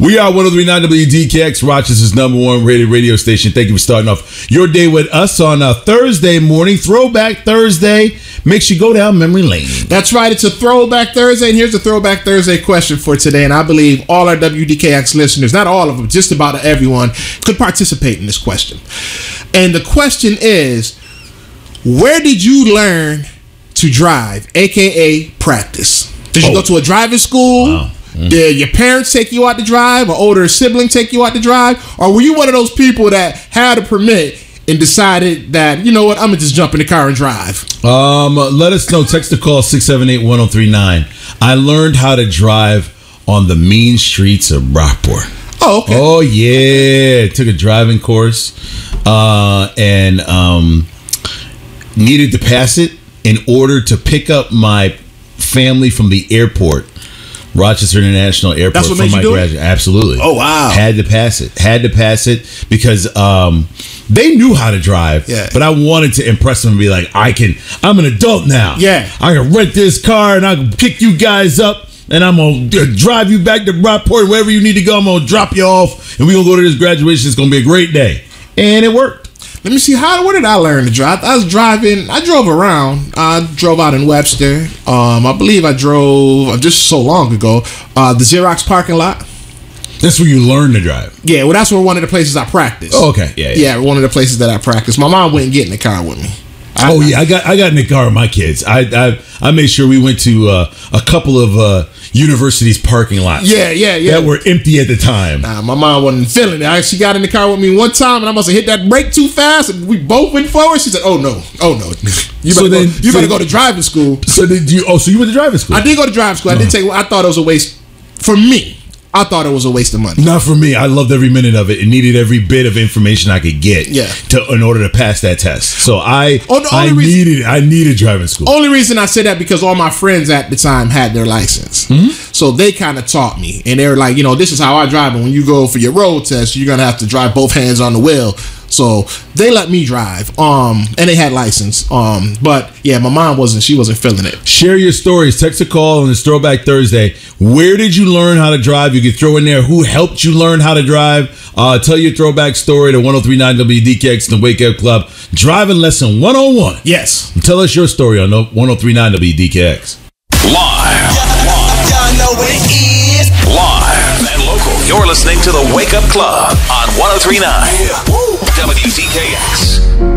We are 103.9 WDKX, Rochester's #1 rated radio station. Thank you for starting off your day with us on a Thursday morning, Throwback Thursday. Makes you go down memory lane. That's right. It's a Throwback Thursday, and here's the Throwback Thursday question for today. And I believe all our WDKX listeners, not all of them, just about everyone, could participate in this question. And the question is, where did you learn to drive, a.k.a. practice? Did you go to a driving school? Wow. Did your parents take you out to drive, or older sibling take you out to drive? Or were you one of those people that had a permit and decided that, you know what, I'm going to just jump in the car and drive? Let us know. Text or call 678-1039. I learned how to drive on the mean streets of Rockport. Oh, okay. Oh, yeah. Took a driving course and needed to pass it in order to pick up my family from the airport. Rochester International Airport. That's what made you do it? Absolutely. Oh, wow. Had to pass it because they knew how to drive. Yeah. But I wanted to impress them and be like, I'm an adult now. Yeah. I can rent this car and I can pick you guys up and I'm going to drive you back to Rockport, wherever you need to go. I'm going to drop you off and we're going to go to this graduation. It's going to be a great day. And it worked. Let me see, where did I learn to drive? I drove around. I drove out in Webster. I believe I drove, just so long ago, the Xerox parking lot. That's where you learn to drive? Yeah, well, that's where one of the places I practiced. Oh, okay. Yeah, one of the places that I practiced. My mom wouldn't get in the car with me. I got in the car with my kids. I made sure we went to a couple of universities' parking lots. Yeah. That were empty at the time. Nah, my mom wasn't feeling it. She got in the car with me one time, and I must have hit that brake too fast, and we both went forward. She said, "Oh no, you better go to driving school." So you went to driving school? I did go to driving school. I thought it was a waste for me. I thought it was a waste of money. Not for me. I loved every minute of it and needed every bit of information I could get in order to pass that test. So I needed driving school. Only reason I said that because all my friends at the time had their license. Mm-hmm. So they kind of taught me. And they were like, this is how I drive. And when you go for your road test, you're going to have to drive both hands on the wheel. So they let me drive, and they had license. But yeah, my mom wasn't feeling it. Share your stories. Text a call on this Throwback Thursday. Where did you learn how to drive? You can throw in there who helped you learn how to drive. Tell your throwback story to 103.9 WDKX and the Wake Up Club. Driving lesson 101. Yes. And tell us your story on 103.9 WDKX. Live. Y'all know what it is. Live and local. You're listening to the Wake Up Club on 103.9 WDKX.